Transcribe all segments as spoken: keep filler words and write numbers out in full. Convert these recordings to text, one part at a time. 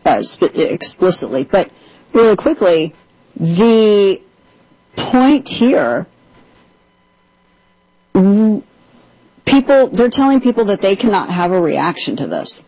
uh, explicitly. But really quickly, the point here, people, they're telling people that they cannot have a reaction to this.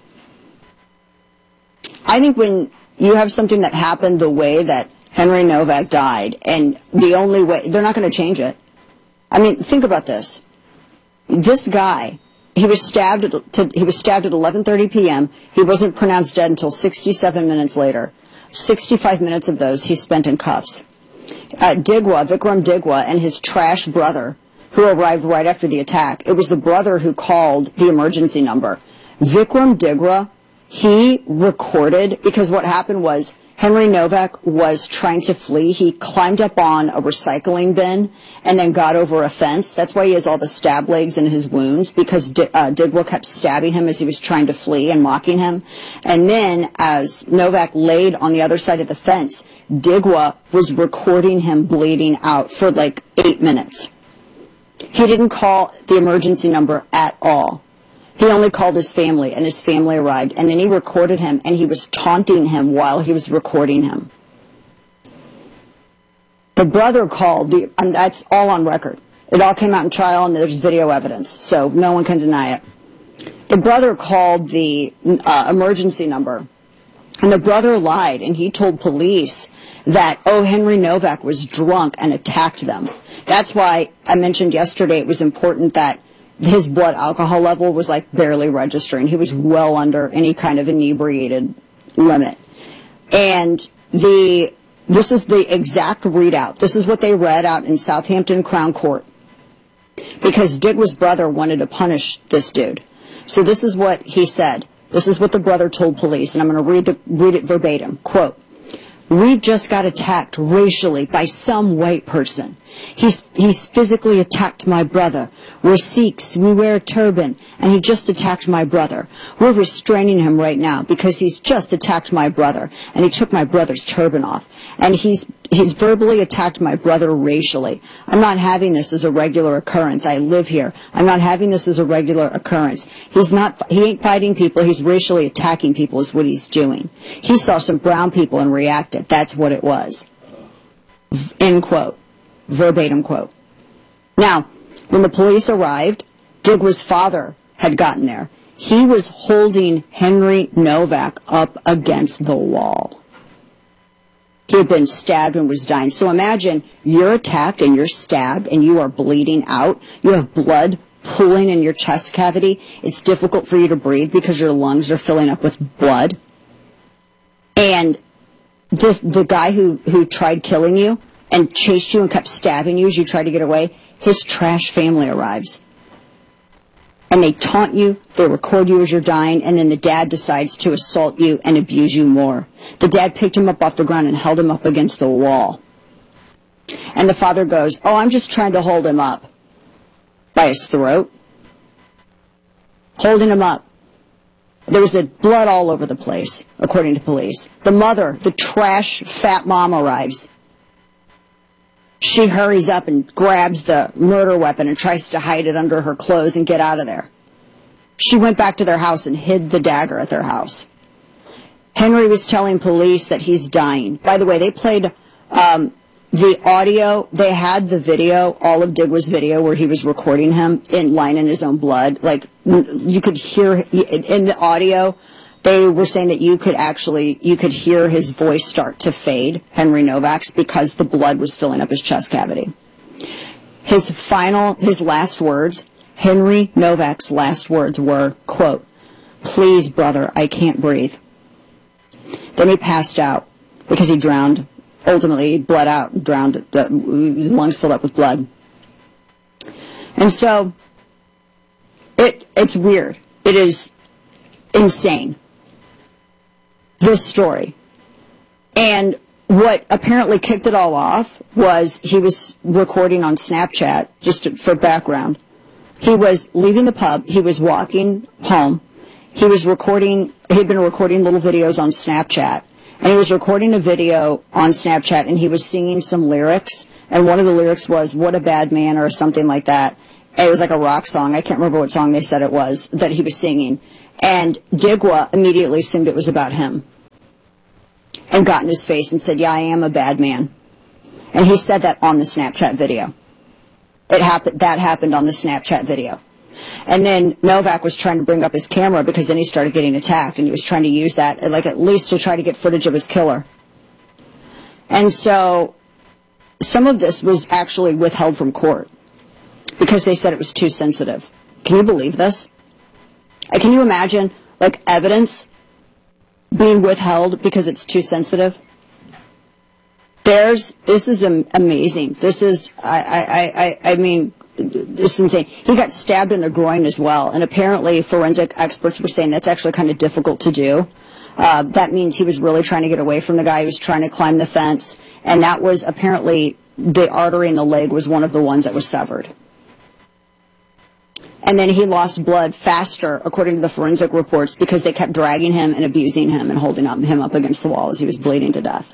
I think when you have something that happened the way that Henry Novak died, and the only way, they're not going to change it. I mean, think about this. This guy, he was stabbed at, to, he was stabbed at eleven thirty p m He wasn't pronounced dead until sixty-seven minutes later. sixty-five minutes of those he spent in cuffs. Uh, Digwa, Vikram Digwa, and his trash brother, who arrived right after the attack, it was the brother who called the emergency number. Vikram Digwa, he recorded, because what happened was Henry Novak was trying to flee. He climbed up on a recycling bin and then got over a fence. That's why he has all the stab legs in his wounds, because D uh, Digwa kept stabbing him as he was trying to flee and mocking him. And then as Novak laid on the other side of the fence, Digwa was recording him bleeding out for like eight minutes. He didn't call the emergency number at all. He only called his family, and his family arrived, and then he recorded him, and he was taunting him while he was recording him. The brother called, the, and that's all on record. It all came out in trial, and there's video evidence, so no one can deny it. The brother called the uh, emergency number, and the brother lied, and he told police that, oh, Henry Novak was drunk and attacked them. That's why I mentioned yesterday it was important that his blood alcohol level was like barely registering. He was well under any kind of inebriated limit. And the this is the exact readout. This is what they read out in Southampton Crown Court, because Digwa's brother wanted to punish this dude. So this is what he said. This is what the brother told police, and I'm going to read the read it verbatim. Quote, "We've just got attacked racially by some white person. He's, he's physically attacked my brother. We're Sikhs, we wear a turban, and he just attacked my brother. We're restraining him right now because he's just attacked my brother, and he took my brother's turban off. And he's, he's verbally attacked my brother racially. I'm not having this as a regular occurrence. I live here. I'm not having this as a regular occurrence. He's not, he ain't fighting people, he's racially attacking people is what he's doing. He saw some brown people and reacted. That's what it was." End quote. Verbatim quote. Now, when the police arrived, Digwa's father had gotten there. He was holding Henry Novak up against the wall. He had been stabbed and was dying. So imagine you're attacked and you're stabbed and you are bleeding out. You have blood pooling in your chest cavity. It's difficult for you to breathe because your lungs are filling up with blood. And the, the guy who, who tried killing you and chased you and kept stabbing you as you tried to get away, his trash family arrives. And they taunt you, they record you as you're dying, and then the dad decides to assault you and abuse you more. The dad picked him up off the ground and held him up against the wall. And the father goes, "Oh, I'm just trying to hold him up." By his throat. Holding him up. There was blood all over the place, according to police. The mother, the trash fat mom, arrives. She hurries up and grabs the murder weapon and tries to hide it under her clothes and get out of there. She went back to their house and hid the dagger at their house. Henry was telling police that he's dying. By the way, they played um, the audio. They had the video, all of Digwa's video, where he was recording him in line in his own blood. Like, you could hear in the audio, they were saying that you could actually, you could hear his voice start to fade, Henry Novak's, because the blood was filling up his chest cavity. His final, his last words, Henry Novak's last words were, quote, "Please, brother, I can't breathe." Then he passed out because he drowned. Ultimately, he bled out and drowned, his lungs filled up with blood. And so, it it's weird. It is insane. This story. And what apparently kicked it all off was he was recording on Snapchat, just for background. He was leaving the pub. He was walking home. He was recording, he'd been recording little videos on Snapchat. And he was recording a video on Snapchat, and he was singing some lyrics. And one of the lyrics was, "What a bad man," or something like that. And it was like a rock song. I can't remember what song they said it was that he was singing. And Digwa immediately assumed it was about him. and got in his face and said, yeah, I am a bad man. And he said that on the Snapchat video. It happened. That happened on the Snapchat video. And then Novak was trying to bring up his camera because then he started getting attacked, and he was trying to use that, like, at least to try to get footage of his killer. And so some of this was actually withheld from court because they said it was too sensitive. Can you believe this? Uh, Can you imagine, like, evidence being withheld because it's too sensitive? There's, this is am- amazing. This is, I, I, I, I mean, this is insane. He got stabbed in the groin as well, and apparently forensic experts were saying that's actually kind of difficult to do. Uh, that means he was really trying to get away from the guy who was trying to climb the fence, and that was apparently the artery in the leg was one of the ones that was severed. And then he lost blood faster, according to the forensic reports, because they kept dragging him and abusing him and holding up, him up against the wall as he was bleeding to death.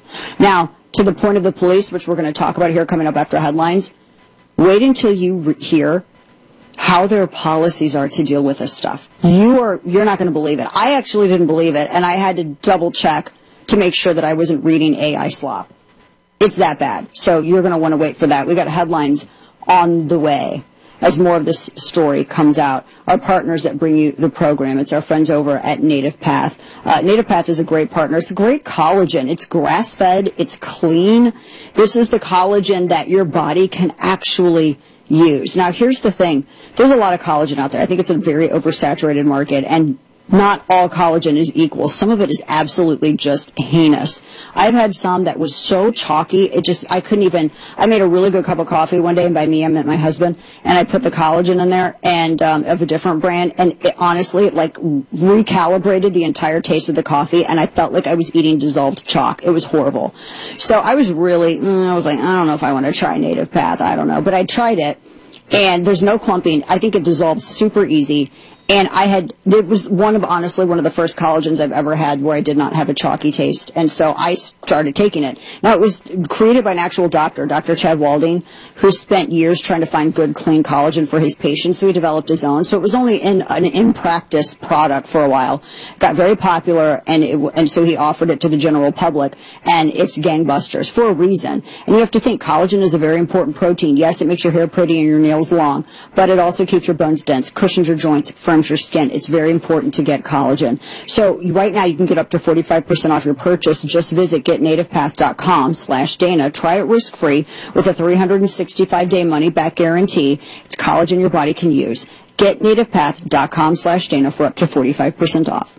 Now, to the point of the police, which we're going to talk about here coming up after headlines, wait until you re- hear how their policies are to deal with this stuff. You are, you're not going to believe it. I actually didn't believe it, and I had to double check to make sure that I wasn't reading A I slop. It's that bad. So you're going to want to wait for that. We got headlines on the way as more of this story comes out. Our partners that bring you the program, it's our friends over at Native Path. Uh, Native Path is a great partner. It's a great collagen. It's grass-fed. It's clean. This is the collagen that your body can actually use. Now, here's the thing. There's a lot of collagen out there. I think it's a very oversaturated market, and not all collagen is equal. Some of it is absolutely just heinous. I've had some that was so chalky, it just, I couldn't even, I made a really good cup of coffee one day, and by me, I meant my husband, and I put the collagen in there, and um, of a different brand, and it honestly, it like recalibrated the entire taste of the coffee, and I felt like I was eating dissolved chalk. It was horrible. So I was really, mm, I was like, I don't know if I want to try Native Path. I don't know. But I tried it, and there's no clumping. I think it dissolves super easy. And I had, it was one of, honestly, one of the first collagens I've ever had where I did not have a chalky taste. And so I started taking it. Now, it was created by an actual doctor, Doctor Chad Walding, who spent years trying to find good, clean collagen for his patients, so he developed his own. So it was only in, an in-practice product for a while. Got very popular, and, it, and so he offered it to the general public, and it's gangbusters for a reason. And you have to think, collagen is a very important protein. Yes, it makes your hair pretty and your nails long, but it also keeps your bones dense, cushions your joints, firms your skin. It's very important to get collagen. So right now you can get up to forty-five percent off your purchase. Just visit getnativepath.com slash Dana. Try it risk-free with a three hundred sixty-five day money-back guarantee. It's collagen your body can use. Getnativepath.com slash Dana for up to forty-five percent off.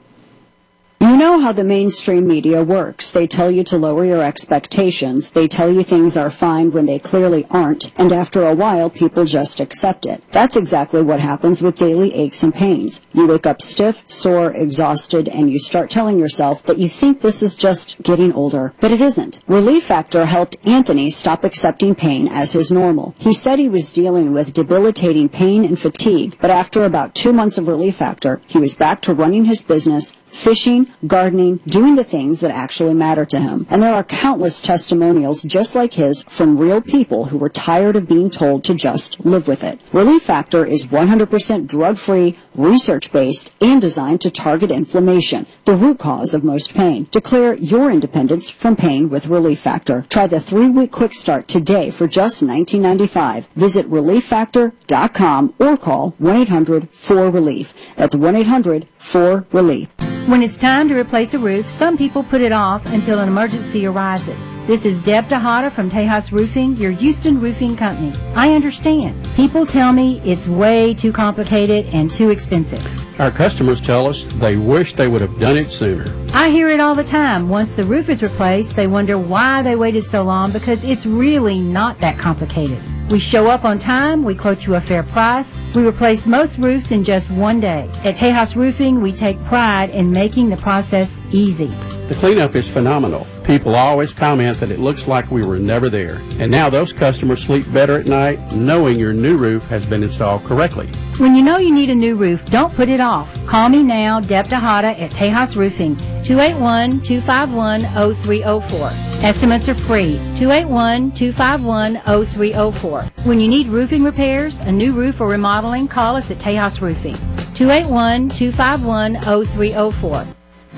You know how the mainstream media works. They tell you to lower your expectations. They tell you things are fine when they clearly aren't, and after a while, people just accept it. That's exactly what happens with daily aches and pains. You wake up stiff, sore, exhausted, and you start telling yourself that you think this is just getting older, but it isn't. Relief Factor helped Anthony stop accepting pain as his normal. He said he was dealing with debilitating pain and fatigue, but after about two months of Relief Factor, he was back to running his business, fishing, gardening, doing the things that actually matter to him. And there are countless testimonials just like his from real people who were tired of being told to just live with it. Relief Factor is one hundred percent drug-free, research-based, and designed to target inflammation, the root cause of most pain. Declare your independence from pain with Relief Factor. Try the three-week quick start today for just nineteen ninety-five dollars. Visit relief factor dot com or call one eight hundred four relief. That's one eight hundred four relief. When it's time to replace a roof, some people put it off until an emergency arises. This is Deb Tejada from Tejas Roofing, your Houston roofing company. I understand. People tell me it's way too complicated and too expensive. Our customers tell us they wish they would have done it sooner. I hear it all the time. Once the roof is replaced, they wonder why they waited so long because it's really not that complicated. We show up on time, we quote you a fair price, we replace most roofs in just one day. At Tejas Roofing, we take pride in making the process easy. The cleanup is phenomenal. People always comment that it looks like we were never there. And now those customers sleep better at night knowing your new roof has been installed correctly. When you know you need a new roof, don't put it off. Call me now, Deb Tejada at Tejas Roofing, two eight one, two five one, zero three zero four. Estimates are free, two eight one, two five one, zero three zero four. When you need roofing repairs, a new roof or remodeling, call us at Tejas Roofing, two eight one, two five one, zero three zero four.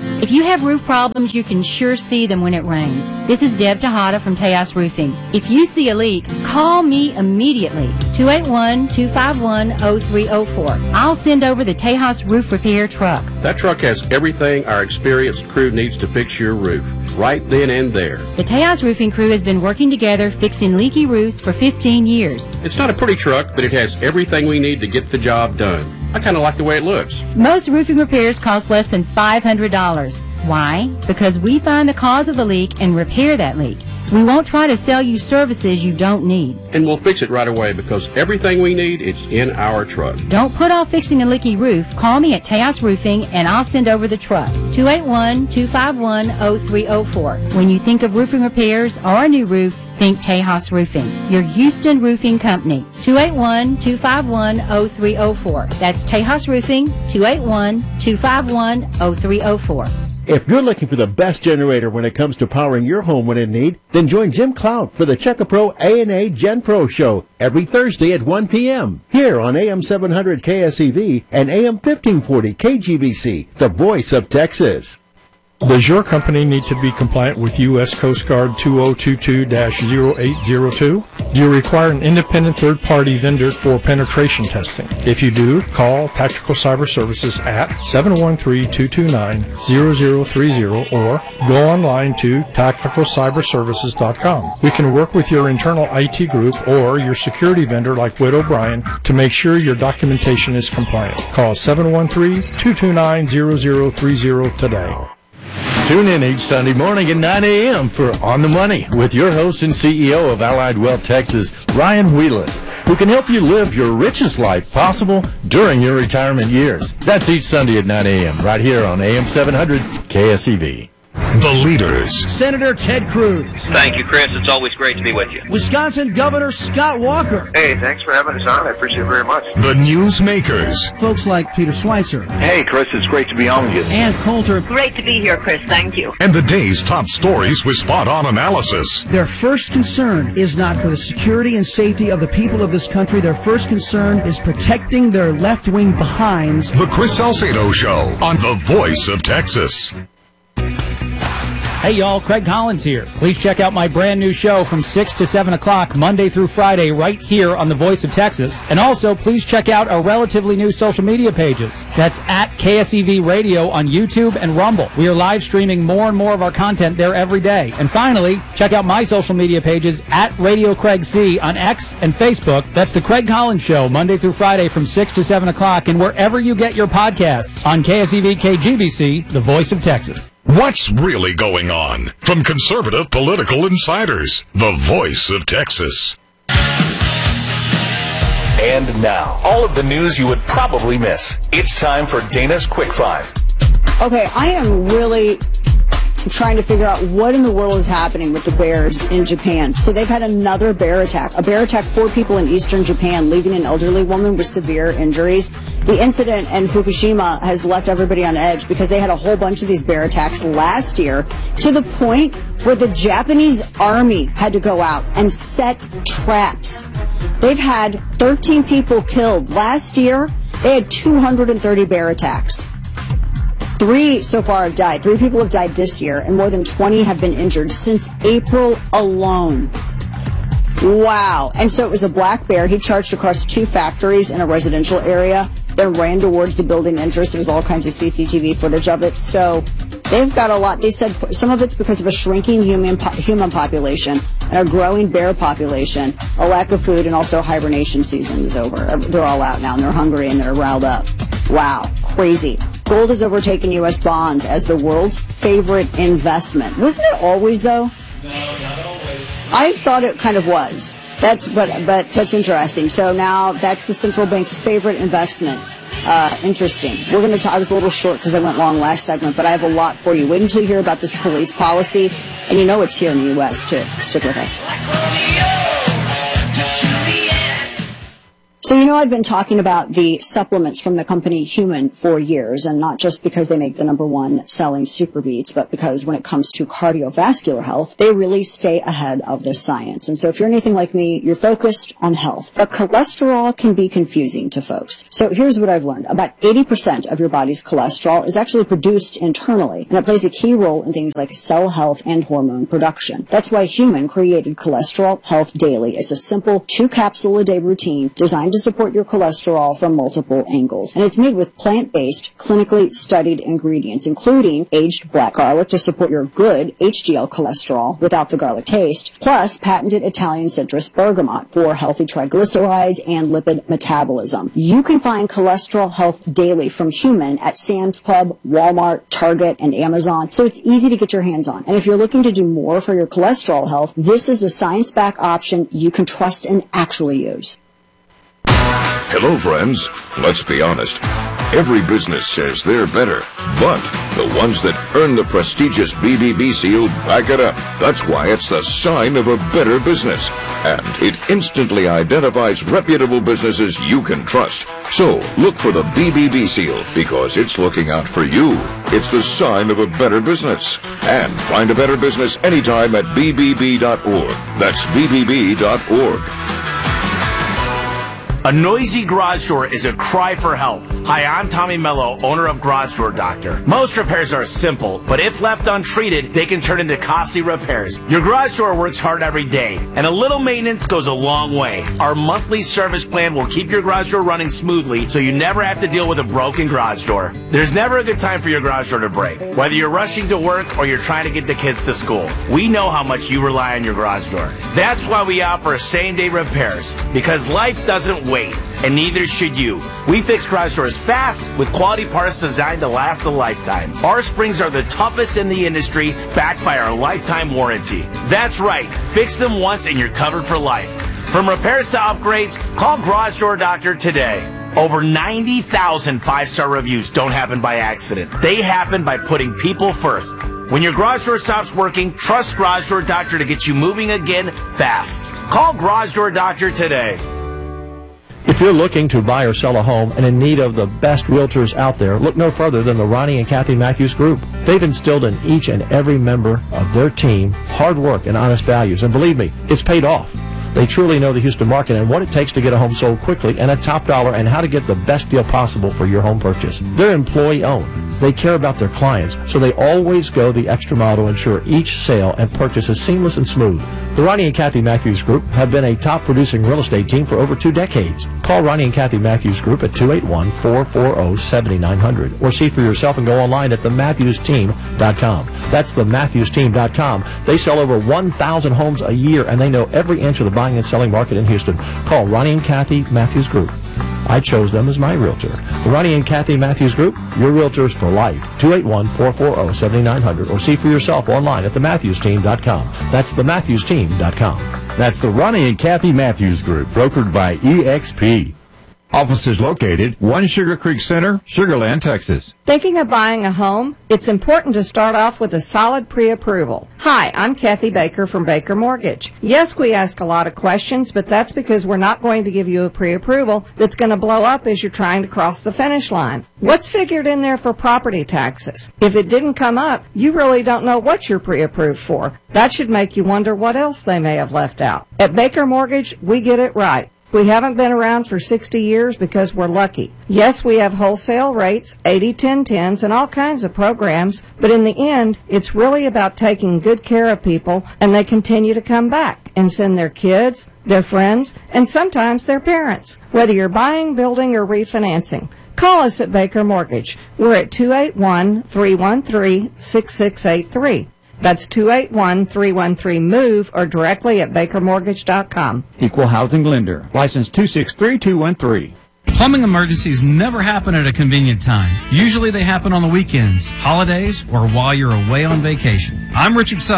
If you have roof problems, you can sure see them when it rains. This is Deb Tejada from Tejas Roofing. If you see a leak, call me immediately. two eight one, two five one, zero three zero four. I'll send over the Tejas Roof Repair truck. That truck has everything our experienced crew needs to fix your roof, right then and there. The Tejas Roofing crew has been working together fixing leaky roofs for fifteen years. It's not a pretty truck, but it has everything we need to get the job done. I kind of like the way it looks. Most roofing repairs cost less than five hundred dollars. Why? Because we find the cause of the leak and repair that leak. We won't try to sell you services you don't need. And we'll fix it right away because everything we need is in our truck. Don't put off fixing a leaky roof. Call me at Tejas Roofing and I'll send over the truck. two eight one, two five one, zero three zero four. When you think of roofing repairs or a new roof, think Tejas Roofing, your Houston roofing company. two eight one, two five one, zero three zero four. That's Tejas Roofing, two eight one, two five one, zero three zero four. If you're looking for the best generator when it comes to powering your home when in need, then join Jim Cloud for the Checkapro A and A Gen Pro Show every Thursday at one p.m. here on A M seven hundred K S E V and A M fifteen forty K G B C, the voice of Texas. Does your company need to be compliant with U S Coast Guard two oh two two dash zero eight zero two? Do you require an independent third-party vendor for penetration testing? If you do, call Tactical Cyber Services at seven one three, two two nine, zero zero three zero or go online to tactical cyber services dot com. We can work with your internal I T group or your security vendor like Whit O'Brien to make sure your documentation is compliant. Call seven one three, two two nine, zero zero three zero today. Tune in each Sunday morning at nine a.m. for On the Money with your host and C E O of Allied Wealth Texas, Ryan Wheelis, who can help you live your richest life possible during your retirement years. That's each Sunday at nine a.m. right here on A M seven hundred K S E V. The leaders. Senator Ted Cruz. Thank you, Chris. It's always great to be with you. Wisconsin Governor Scott Walker. Hey, thanks for having us on. I appreciate it very much. The newsmakers. Folks like Peter Schweitzer. Hey, Chris, it's great to be on with you. Ann Coulter. Great to be here, Chris. Thank you. And the day's top stories with spot-on analysis. Their first concern is not for the security and safety of the people of this country. Their first concern is protecting their left-wing behinds. The Chris Salcedo Show on The Voice of Texas. Hey y'all, Craig Collins here. Please check out my brand new show from six to seven o'clock Monday through Friday right here on The Voice of Texas. And also, please check out our relatively new social media pages. That's at K S E V Radio on YouTube and Rumble. We are live streaming more and more of our content there every day. And finally, check out my social media pages at Radio Craig C on X and Facebook. That's The Craig Collins Show Monday through Friday from six to seven o'clock and wherever you get your podcasts on K S E V K G B C, The Voice of Texas. What's really going on? From conservative political insiders, the voice of Texas. And now, all of the news you would probably miss. It's time for Dana's Quick Five. Okay, I am really trying to figure out what in the world is happening with the bears in Japan. So they've had another bear attack. A bear attacked four people in eastern Japan, leaving an elderly woman with severe injuries. The incident in Fukushima has left everybody on edge because they had a whole bunch of these bear attacks last year, to the point where the Japanese army had to go out and set traps. They've had thirteen people killed. Last year, they had two hundred thirty bear attacks. Three so far have died. Three people have died this year, and more than twenty have been injured since April alone. Wow. And so it was a black bear. He charged across two factories in a residential area, then ran towards the building entrance. There was all kinds of C C T V footage of it. So they've got a lot. They said some of it's because of a shrinking human po- human population and a growing bear population, a lack of food, and also hibernation season is over. They're all out now, and they're hungry, and they're riled up. Wow. Crazy. Gold has overtaken U S bonds as the world's favorite investment. Wasn't it always, though? No, not always. I thought it kind of was. That's but but that's interesting. So now that's the central bank's favorite investment. Uh, interesting. We're going to talk. I was a little short because I went long last segment, but I have a lot for you. Wait until you hear about this police policy, and you know it's here in the U S too. Stick with us. So, you know, I've been talking about the supplements from the company Human for years, and not just because they make the number one selling Super Beats, but because when it comes to cardiovascular health, they really stay ahead of the science. And so if you're anything like me, you're focused on health. But cholesterol can be confusing to folks. So here's what I've learned. About eighty percent of your body's cholesterol is actually produced internally, and it plays a key role in things like cell health and hormone production. That's why Human created Cholesterol Health Daily. It's a simple two-capsule-a-day routine designed to support your cholesterol from multiple angles. And it's made with plant-based, clinically studied ingredients, including aged black garlic to support your good H D L cholesterol without the garlic taste, plus patented Italian citrus bergamot for healthy triglycerides and lipid metabolism. You can find Cholesterol Health Daily from Human at Sam's Club, Walmart, Target, and Amazon, so it's easy to get your hands on. And if you're looking to do more for your cholesterol health, this is a science-backed option you can trust and actually use. Hello, friends. Let's be honest. Every business says they're better, but the ones that earn the prestigious B B B seal back it up. That's why it's the sign of a better business. And it instantly identifies reputable businesses you can trust. So, look for the B B B seal, because it's looking out for you. It's the sign of a better business. And find a better business anytime at B B B dot org. That's B B B dot org. A noisy garage door is a cry for help. Hi, I'm Tommy Mello, owner of Garage Door Doctor. Most repairs are simple, but if left untreated, they can turn into costly repairs. Your garage door works hard every day, and a little maintenance goes a long way. Our monthly service plan will keep your garage door running smoothly, so you never have to deal with a broken garage door. There's never a good time for your garage door to break. Whether you're rushing to work or you're trying to get the kids to school, we know how much you rely on your garage door. That's why we offer same-day repairs, because life doesn't wait, and neither should you. We fix garage doors fast with quality parts designed to last a lifetime. Our springs are the toughest in the industry, backed by our lifetime warranty. That's right, fix them once and you're covered for life. From repairs to upgrades, call Garage Door Doctor today. Over ninety thousand five-star reviews don't happen by accident. They happen by putting people first. When your garage door stops working, trust Garage Door Doctor to get you moving again fast. Call Garage Door Doctor today. If you're looking to buy or sell a home and in need of the best realtors out there, look no further than the Ronnie and Kathy Matthews Group. They've instilled in each and every member of their team hard work and honest values, and believe me, it's paid off. They truly know the Houston market and what it takes to get a home sold quickly and at top dollar, and how to get the best deal possible for your home purchase. They're employee-owned. They care about their clients, so they always go the extra mile to ensure each sale and purchase is seamless and smooth. The Ronnie and Kathy Matthews Group have been a top-producing real estate team for over two decades. Call Ronnie and Kathy Matthews Group at two eight one, four four zero, seven nine zero zero or see for yourself and go online at the matthews team dot com. That's the matthews team dot com. They sell over one thousand homes a year, and they know every inch of the buying and selling market in Houston. Call Ronnie and Kathy Matthews Group. I chose them as my realtor. The Ronnie and Kathy Matthews Group, your realtors for life. two eight one, four four zero, seven nine zero zero or see for yourself online at the matthews team dot com. That's the matthews team dot com. That's the Ronnie and Kathy Matthews Group, brokered by E X P. Offices located one Sugar Creek Center, Sugar Land, Texas. Thinking of buying a home? It's important to start off with a solid pre-approval. Hi, I'm Kathy Baker from Baker Mortgage. Yes, we ask a lot of questions, but that's because we're not going to give you a pre-approval that's going to blow up as you're trying to cross the finish line. What's figured in there for property taxes? If it didn't come up, you really don't know what you're pre-approved for. That should make you wonder what else they may have left out. At Baker Mortgage, we get it right. We haven't been around for sixty years because we're lucky. Yes, we have wholesale rates, eighty ten tens, and all kinds of programs, but in the end, it's really about taking good care of people, and they continue to come back and send their kids, their friends, and sometimes their parents, whether you're buying, building, or refinancing. Call us at Baker Mortgage. We're at two eight one, three one three, six six eight three. That's two eight one, three one three, MOVE or directly at baker mortgage dot com. Equal housing lender. License two six three two one three. Plumbing emergencies never happen at a convenient time. Usually they happen on the weekends, holidays, or while you're away on vacation. I'm Richard Sod.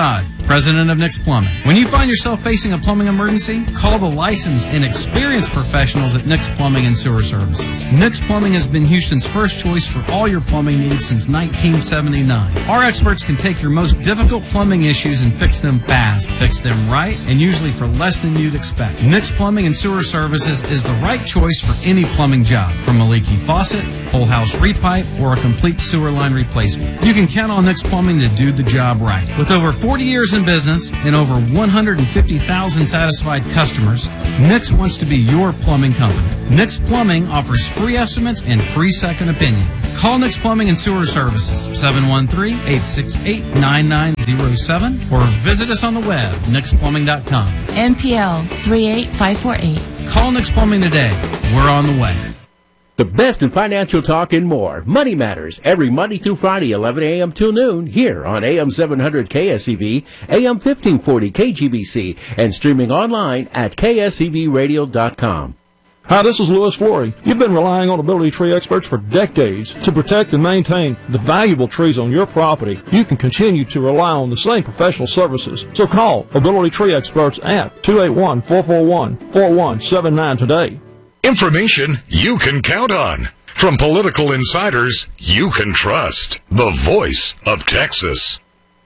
president of Nick's Plumbing. When you find yourself facing a plumbing emergency, call the licensed and experienced professionals at Nick's Plumbing and Sewer Services. Nick's Plumbing has been Houston's first choice for all your plumbing needs since nineteen seventy-nine. Our experts can take your most difficult plumbing issues and fix them fast, fix them right, and usually for less than you'd expect. Nick's Plumbing and Sewer Services is the right choice for any plumbing job, from a leaky faucet, whole house repipe, or a complete sewer line replacement. You can count on Nick's Plumbing to do the job right. With over forty years in business and over one hundred fifty thousand satisfied customers, Nick's wants to be your plumbing company. Nick's Plumbing offers free estimates and free second opinion. Call Nick's Plumbing and Sewer Services, seven one three, eight six eight, nine nine zero seven, or visit us on the web, nix plumbing dot com. N P L three eight five four eight. Call Nick's Plumbing today. We're on the way. The best in financial talk and more. Money Matters, every Monday through Friday, eleven a.m. till noon, here on A M seven hundred K S E V, A M fifteen forty K G B C, and streaming online at K S E V radio dot com. Hi, this is Louis Flory. You've been relying on Ability Tree experts for decades to protect and maintain the valuable trees on your property. You can continue to rely on the same professional services. So call Ability Tree experts at two eight one, four four one, four one seven nine today. Information you can count on. From political insiders you can trust. The Voice of Texas.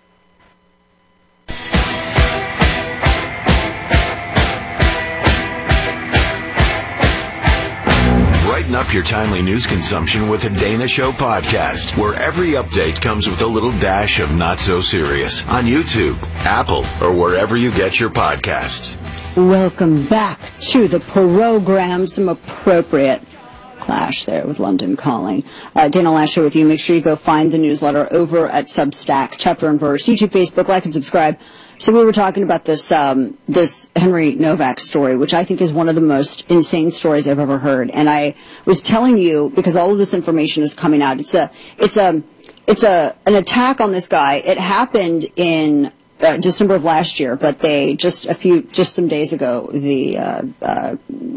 Brighten up your timely news consumption with a Dana Show podcast, where every update comes with a little dash of not so serious. On YouTube, Apple, or wherever you get your podcasts. Welcome back to the program. Some appropriate clash there with London Calling. Uh, Dana Lasher with you. Make sure you go find the newsletter over at Substack, Chapter and Verse, YouTube, Facebook, like and subscribe. So we were talking about this um, this Henry Novak story, which I think is one of the most insane stories I've ever heard. And I was telling you, because all of this information is coming out, it's a it's a it's a an attack on this guy. It happened in Uh, December of last year, but they just a few, just some days ago, the uh, uh,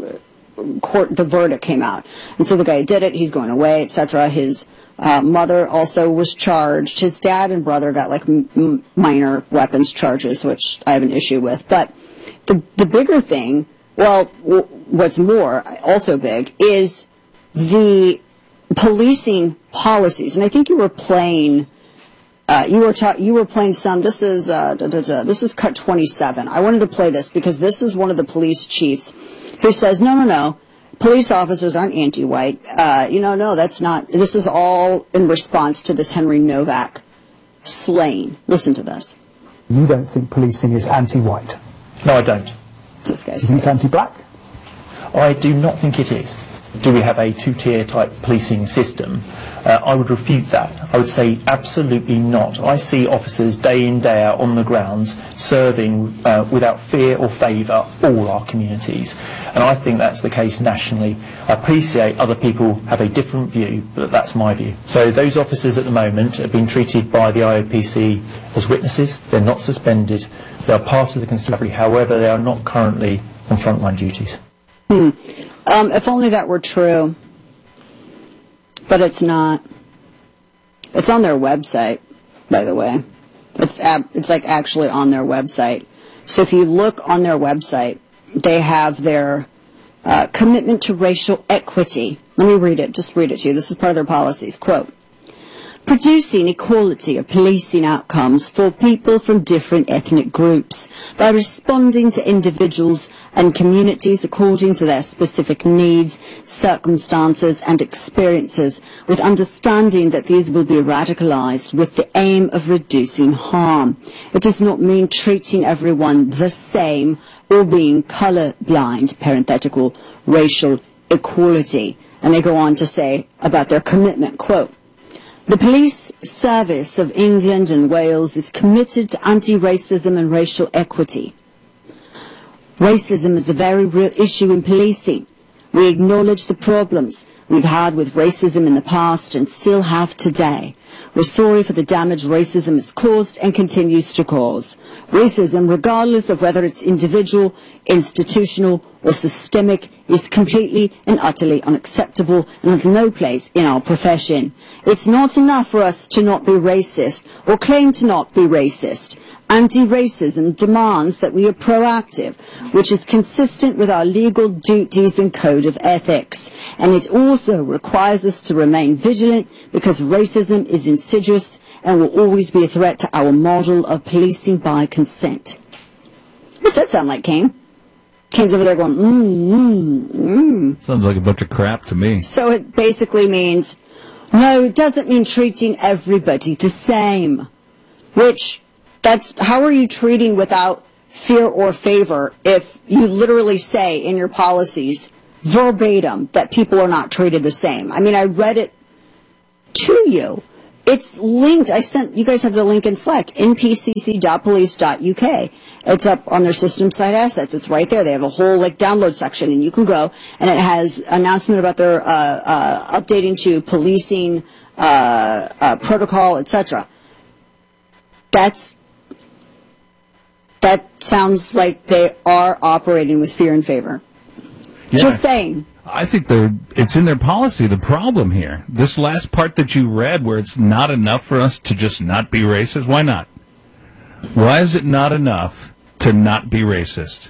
court, the verdict came out, and so the guy did it. He's going away, et cetera. His uh, mother also was charged. His dad and brother got like m- m- minor weapons charges, which I have an issue with. But the the bigger thing, well, w- what's more, also big, is the policing policies, and I think you were playing. Uh, you were ta- you were playing some. This is uh, da, da, da, this is cut twenty-seven. I wanted to play this because this is one of the police chiefs who says, no, no, no, police officers aren't anti-white. Uh, you know, no, that's not. This is all in response to this Henry Novak slaying. Listen to this. You don't think policing is anti-white? No, I don't. This guy's. You think it's anti-black? I do not think it is. Do we have a two-tier type policing system? Uh, I would refute that. I would say absolutely not. I see officers day in, day out on the grounds serving uh, without fear or favour all our communities. And I think that's the case nationally. I appreciate other people have a different view, but that's my view. So those officers at the moment have been treated by the I O P C as witnesses. They're not suspended. They are part of the constabulary. However, they are not currently on frontline duties. Hmm. Um, if only that were true. But it's not. It's on their website, by the way. It's ab- it's like actually on their website. So if you look on their website, they have their uh, commitment to racial equity. Let me read it. Just read it to you. This is part of their policies. Quote, producing equality of policing outcomes for people from different ethnic groups by responding to individuals and communities according to their specific needs, circumstances and experiences, with understanding that these will be radicalized with the aim of reducing harm. It does not mean treating everyone the same or being color-blind, parenthetical, racial equality. And they go on to say about their commitment, quote, the Police Service of England and Wales is committed to anti-racism and racial equity. Racism is a very real issue in policing. We acknowledge the problems we've had with racism in the past and still have today. We're sorry for the damage racism has caused and continues to cause. Racism, regardless of whether it's individual, institutional, or systemic, is completely and utterly unacceptable and has no place in our profession. It's not enough for us to not be racist or claim to not be racist. Anti-racism demands that we are proactive, which is consistent with our legal duties and code of ethics. And it also requires us to remain vigilant because racism is insidious and will always be a threat to our model of policing by consent. What's that sound like, Kane? Kane's over there going, mm, mm, mm. Sounds like a bunch of crap to me. So it basically means, no, it doesn't mean treating everybody the same. Which, that's, how are you treating without fear or favor if you literally say in your policies, verbatim, that people are not treated the same? I mean, I read it to you. It's linked. I sent, you guys have the link in Slack, n p c c dot police dot u k. It's up on their system site assets. It's right there. They have a whole like download section, and you can go, and it has announcement about their uh, uh, updating to policing uh, uh, protocol, et cetera. That's that sounds like they are operating with fear and favor. Yeah. Just saying. I think they're, it's in their policy, the problem here. This last part that you read where it's not enough for us to just not be racist, why not? Why is it not enough to not be racist?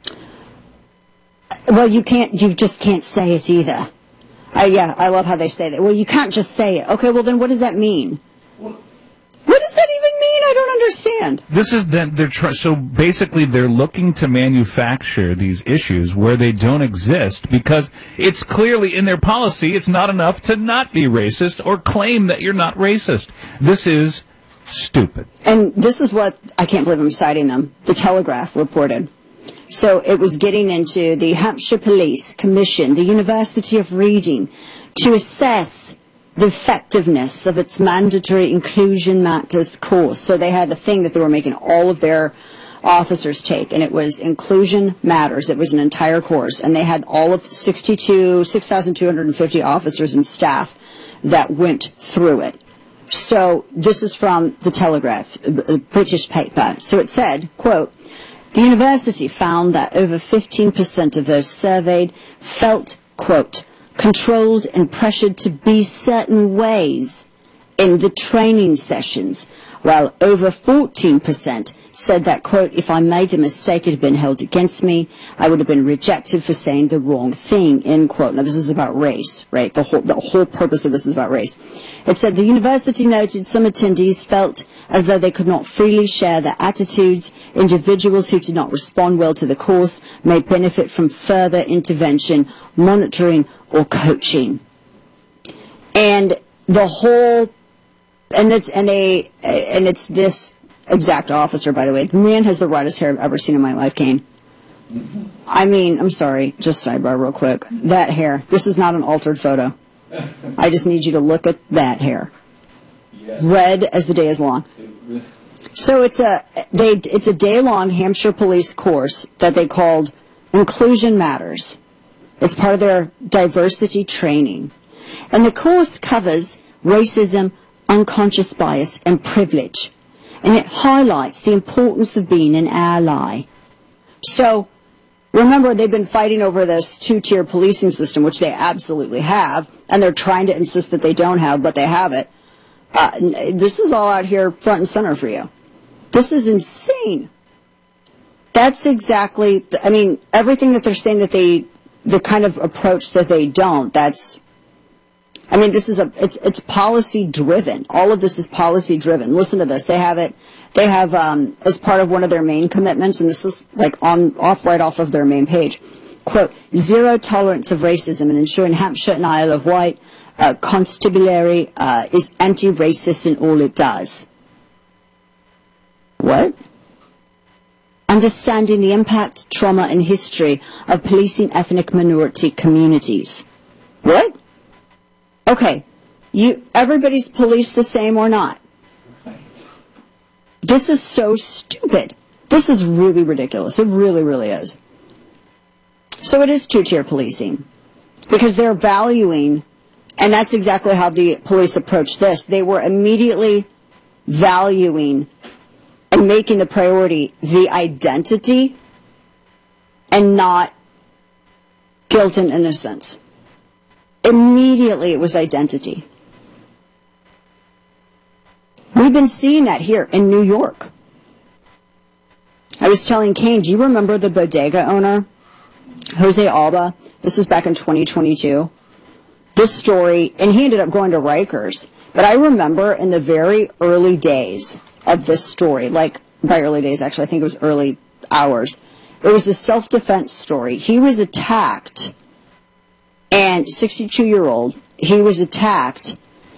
Well, you can't, you just can't say it either. Uh, yeah, I love how they say that. Well, you can't just say it. Okay, well then what does that mean? What does that even mean? I don't understand. This is that they're try- so basically they're looking to manufacture these issues where they don't exist because it's clearly in their policy it's not enough to not be racist or claim that you're not racist. This is stupid. And this is what, I can't believe I'm citing them, the Telegraph reported. So it was getting into the Hampshire Police Commission, the University of Reading, to assess the effectiveness of its mandatory Inclusion Matters course. So they had a thing that they were making all of their officers take, and it was Inclusion Matters. It was an entire course, and they had all of sixty-two, six thousand two hundred fifty officers and staff that went through it. So this is from the Telegraph, a British paper. So it said, quote, the university found that over fifteen percent of those surveyed felt, quote, controlled and pressured to be certain ways in the training sessions, while over fourteen percent said that, quote, if I made a mistake, it had been held against me, I would have been rejected for saying the wrong thing, end quote. Now, this is about race, right? The whole, the whole purpose of this is about race. It said the university noted some attendees felt as though they could not freely share their attitudes. Individuals who did not respond well to the course may benefit from further intervention, monitoring, or coaching. And the whole, and it's, and they, and it's this exact officer, by the way. The man has the whitest hair I've ever seen in my life, Kane. I mean, I'm sorry, just sidebar real quick. That hair, this is not an altered photo. I just need you to look at that hair. Red as the day is long. So it's a, they, it's a day-long Hampshire police course that they called Inclusion Matters. It's part of their diversity training. And the course covers racism, unconscious bias, and privilege. And it highlights the importance of being an ally. So, remember, they've been fighting over this two-tier policing system, which they absolutely have, and they're trying to insist that they don't have, but they have it. Uh, this is all out here front and center for you. This is insane. That's exactly, I mean, everything that they're saying that they, the kind of approach that they don't, that's, I mean, this is a, it's, it's policy driven. All of this is policy driven. Listen to this. They have it, they have, um, as part of one of their main commitments, and this is like on, off, right off of their main page, quote, zero tolerance of racism and ensuring Hampshire and Isle of Wight, uh, constabulary, uh, is anti-racist in all it does. What? Understanding the impact, trauma, and history of policing ethnic minority communities. What? Okay, you, everybody's policed the same or not. This is so stupid. This is really ridiculous. It really, really is. So it is two-tier policing because they're valuing, and that's exactly how the police approached this. They were immediately valuing and making the priority the identity and not guilt and innocence. Immediately it was identity. We've been seeing that here in New York. I was telling Kane, do you remember the bodega owner, Jose Alba? This is back in twenty twenty-two. This story, and he ended up going to Rikers. But I remember in the very early days of this story, like by early days, actually, I think it was early hours, it was a self-defense story. He was attacked, and sixty-two-year-old, he was attacked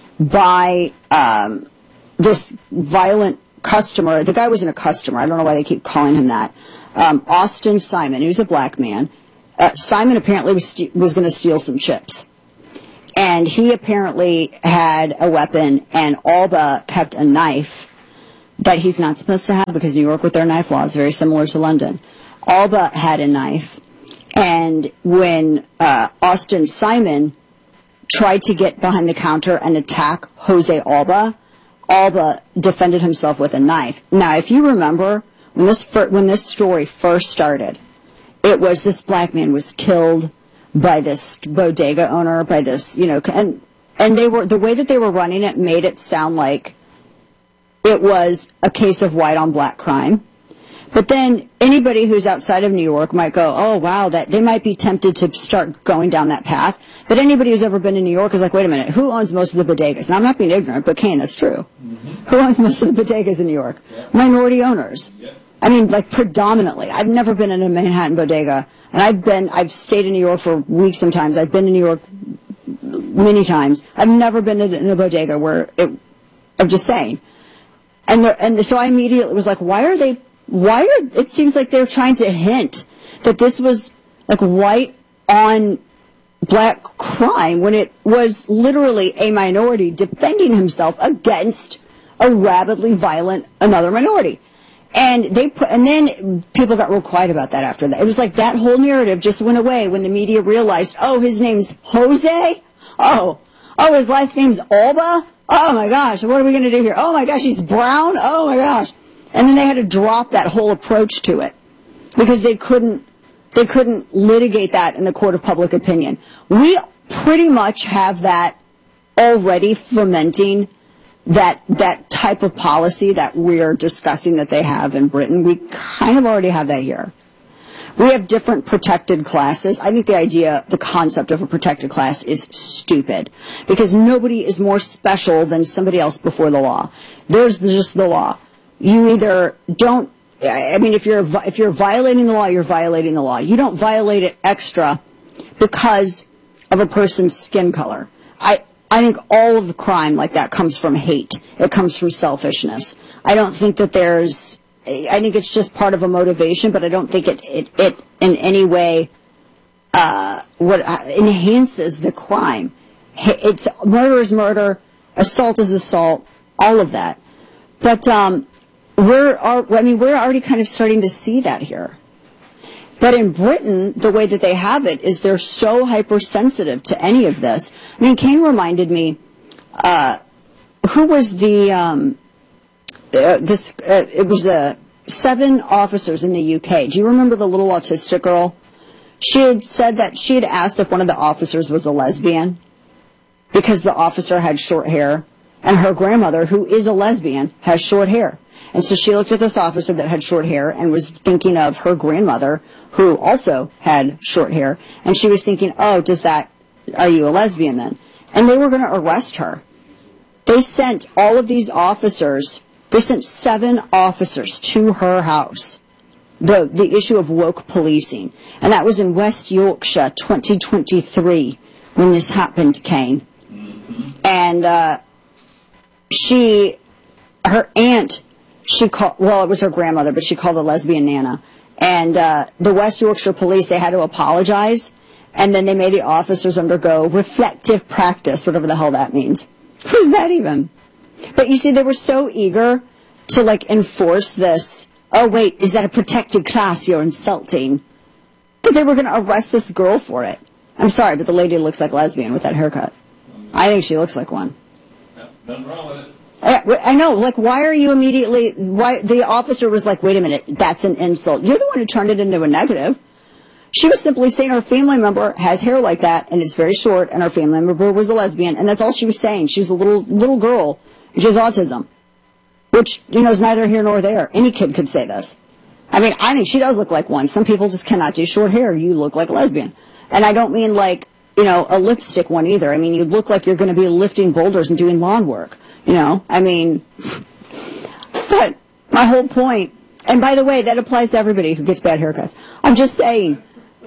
by um, this violent customer. The guy wasn't a customer. I don't know why they keep calling him that. Um, Austin Simon. He was a black man. Uh, Simon apparently was, st- was going to steal some chips. And he apparently had a weapon, and Alba kept a knife that he's not supposed to have because New York with their knife laws, very similar to London. Alba had a knife, and when uh, Austin Simon tried to get behind the counter and attack Jose Alba, Alba defended himself with a knife. Now, if you remember, when this fir- when this story first started, it was this black man was killed by this bodega owner, by this, you know, and and they were the way that they were running it made it sound like it was a case of white on black crime. But then anybody who's outside of New York might go, oh, wow, that they might be tempted to start going down that path. But anybody who's ever been in New York is like, wait a minute, who owns most of the bodegas? And I'm not being ignorant, but Kane, that's true. Mm-hmm. Who owns most of the bodegas in New York? Yeah. Minority owners. Yeah. I mean, like predominantly. I've never been in a Manhattan bodega. And I've been, I've stayed in New York for weeks sometimes. I've been to New York many times. I've never been in a bodega where it, I'm just saying. And the, and so I immediately was like, why are they, why are, it seems like they're trying to hint that this was like white on black crime when it was literally a minority defending himself against a rabidly violent another minority. And they put, and then people got real quiet about that after that. It was like that whole narrative just went away when the media realized, oh, his name's Jose? Oh, oh, his last name's Alba? Oh my gosh, what are we going to do here? Oh my gosh, he's brown? Oh my gosh. And then they had to drop that whole approach to it because they couldn't, they couldn't litigate that in the court of public opinion. We pretty much have that already fomenting that that type of policy that we're discussing that they have in Britain. We kind of already have that here. We have different protected classes. I think the idea, the concept of a protected class is stupid because nobody is more special than somebody else before the law. There's just the law. You either don't, I mean, if you're if you're violating the law, you're violating the law. You don't violate it extra because of a person's skin color. I I think all of the crime like that comes from hate. It comes from selfishness. I don't think that there's, I think it's just part of a motivation, but I don't think it, it, it in any way uh, what uh, enhances the crime. It's murder is murder, assault is assault, all of that. But um, we're, I mean, we're already kind of starting to see that here. But in Britain, the way that they have it is they're so hypersensitive to any of this. I mean, Kane reminded me, uh, who was the, um, uh, this, uh, it was uh, seven officers in the U K. Do you remember the little autistic girl? She had said that she had asked if one of the officers was a lesbian because the officer had short hair, and her grandmother, who is a lesbian, has short hair. And so she looked at this officer that had short hair and was thinking of her grandmother, who also had short hair. And she was thinking, oh, does that, are you a lesbian then? And they were going to arrest her. They sent all of these officers, they sent seven officers to her house. The, the issue of woke policing. And that was in West Yorkshire, twenty twenty-three, when this happened, Kane. And uh, she, her aunt, She called, well, it was her grandmother, but she called a lesbian Nana. And uh, the West Yorkshire police, they had to apologize, and then they made the officers undergo reflective practice, whatever the hell that means. What is that even? But you see, they were so eager to, like, enforce this, oh, wait, is that a protected class you're insulting? That they were going to arrest this girl for it. I'm sorry, but the lady looks like a lesbian with that haircut. I think she looks like one. Nothing wrong with it. I know, like, why are you immediately, why, the officer was like, wait a minute, that's an insult. You're the one who turned it into a negative. She was simply saying her family member has hair like that, and it's very short, and her family member was a lesbian, and that's all she was saying. She's a little, little girl, and she has autism, which, you know, is neither here nor there. Any kid could say this. I mean, I think she does look like one. Some people just cannot do short hair. You look like a lesbian. And I don't mean like, you know, a lipstick one either. I mean, you look like you're going to be lifting boulders and doing lawn work. You know, I mean, but my whole point, and by the way, that applies to everybody who gets bad haircuts. I'm just saying,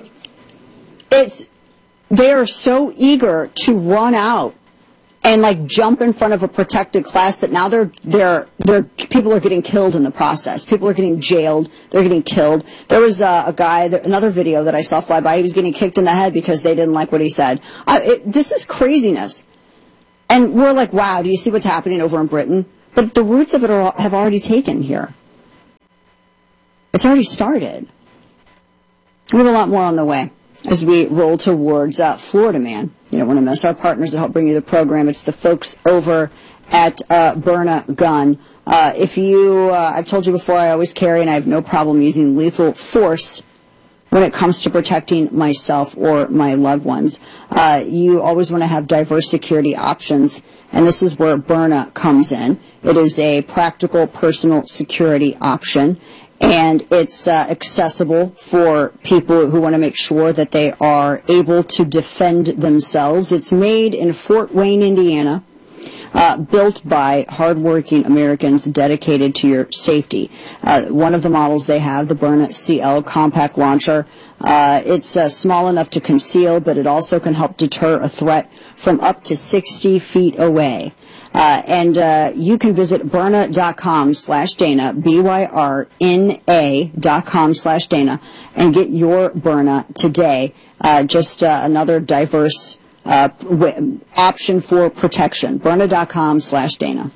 it's, they are so eager to run out and like jump in front of a protected class that now they're they're they're people are getting killed in the process. People are getting jailed. They're getting killed. There was uh, a guy, that, another video that I saw fly by. He was getting kicked in the head because they didn't like what he said. I, it, this is craziness, and we're like, wow. Do you see what's happening over in Britain? But the roots of it are, have already taken here. It's already started. We have a lot more on the way as we roll towards uh, Florida Man. You don't want to miss our partners that help bring you the program. It's the folks over at uh, Byrna Gun. Uh, if you, uh, I've told you before, I always carry and I have no problem using lethal force when it comes to protecting myself or my loved ones. Uh, you always want to have diverse security options, and this is where Byrna comes in. It is a practical personal security option, and it's uh, accessible for people who want to make sure that they are able to defend themselves. It's made in Fort Wayne, Indiana, uh, built by hardworking Americans dedicated to your safety. Uh, one of the models they have, the Byrna C L compact launcher, uh, it's uh, small enough to conceal, but it also can help deter a threat from up to sixty feet away. Uh, and uh, you can visit Byrna.com slash Dana, B Y R N A dot com slash Dana, and get your Byrna today. Uh, just uh, another diverse uh, w- option for protection. Byrna.com slash Dana.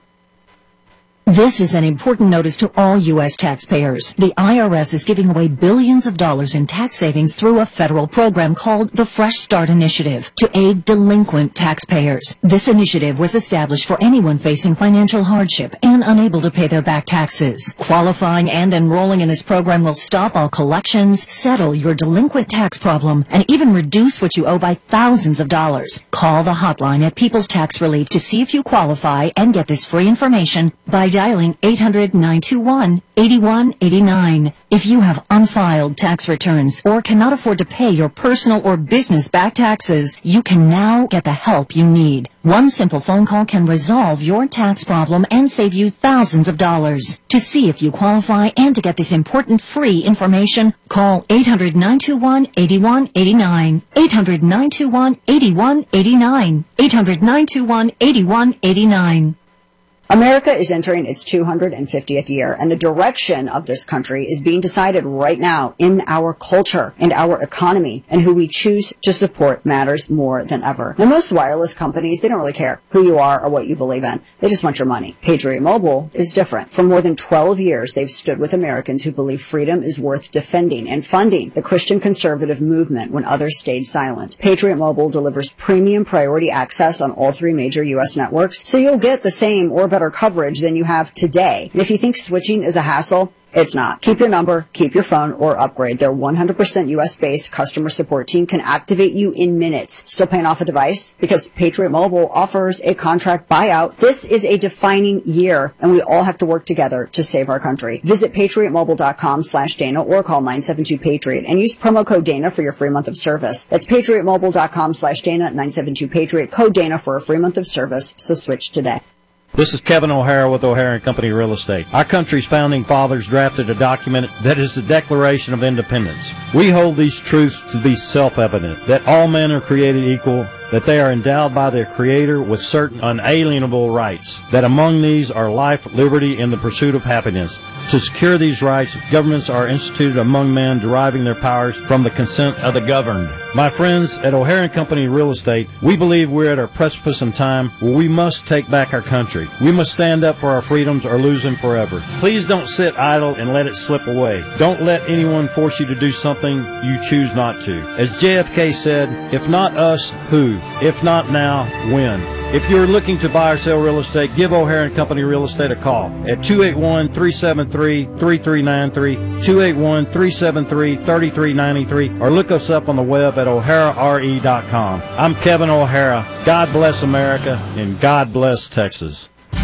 This is an important notice to all U S taxpayers. The I R S is giving away billions of dollars in tax savings through a federal program called the Fresh Start Initiative to aid delinquent taxpayers. This initiative was established for anyone facing financial hardship and unable to pay their back taxes. Qualifying and enrolling in this program will stop all collections, settle your delinquent tax problem, and even reduce what you owe by thousands of dollars. Call the hotline at People's Tax Relief to see if you qualify and get this free information by dialing eight hundred, nine two one, eight one eight nine. If you have unfiled tax returns or cannot afford to pay your personal or business back taxes, you can now get the help you need. One simple phone call can resolve your tax problem and save you thousands of dollars. To see if you qualify and to get this important free information, call eight hundred, nine two one, eight one eight nine. eight hundred, nine two one, eight one eight nine. eight hundred, nine two one, eight one eight nine. America is entering its two hundred fiftieth year, and the direction of this country is being decided right now in our culture and our economy, and who we choose to support matters more than ever. Now, most wireless companies, they don't really care who you are or what you believe in. They just want your money. Patriot Mobile is different. For more than twelve years, they've stood with Americans who believe freedom is worth defending and funding the Christian conservative movement when others stayed silent. Patriot Mobile delivers premium priority access on all three major U S networks, so you'll get the same or better better coverage than you have today. And if you think switching is a hassle, it's not. Keep your number, keep your phone, or upgrade. Their one hundred percent U S-based customer support team can activate you in minutes. Still paying off a device? Because Patriot Mobile offers a contract buyout. This is a defining year, and we all have to work together to save our country. Visit patriotmobile.com slash Dana or call nine seven two Patriot and use promo code Dana for your free month of service. That's patriotmobile.com slash Dana, nine seven two Patriot, code Dana for a free month of service. So switch today. This is Kevin O'Hara with O'Hara and Company Real Estate. Our country's founding fathers drafted a document that is the Declaration of Independence. We hold these truths to be self-evident, that all men are created equal, that they are endowed by their Creator with certain unalienable rights, that among these are life, liberty, and the pursuit of happiness. To secure these rights, governments are instituted among men, deriving their powers from the consent of the governed. My friends, at O'Hara and Company Real Estate, we believe we're at a precipice in time where we must take back our country. We must stand up for our freedoms or lose them forever. Please don't sit idle and let it slip away. Don't let anyone force you to do something you choose not to. As J F K said, if not us, who? If not now, when? If you're looking to buy or sell real estate, give O'Hara and Company Real Estate a call at two eight one, three seven three, three three nine three, two eight one, three seven three, three three nine three, or look us up on the web at o'hara r e dot com. I'm Kevin O'Hara. God bless America, and God bless Texas.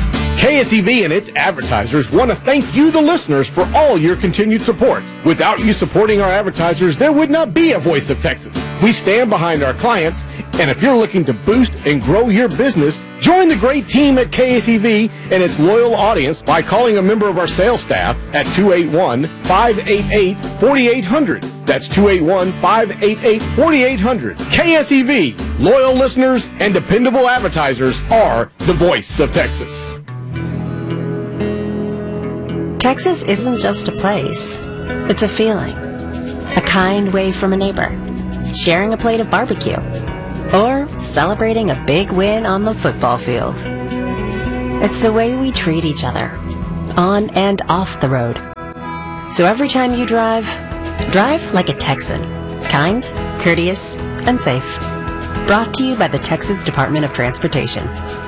K S E V and its advertisers want to thank you, the listeners, for all your continued support. Without you supporting our advertisers, there would not be a Voice of Texas. We stand behind our clients, and if you're looking to boost and grow your business, join the great team at K S E V and its loyal audience by calling a member of our sales staff at two eight one, five eight eight, four eight zero zero. That's two eight one, five eight eight, four eight zero zero. K S E V, loyal listeners and dependable advertisers are the voice of Texas. Texas isn't just a place. It's a feeling. A kind wave from a neighbor. Sharing a plate of barbecue. Or celebrating a big win on the football field. It's the way we treat each other, on and off the road. So every time you drive, drive like a Texan. Kind, courteous, and safe. Brought to you by the Texas Department of Transportation.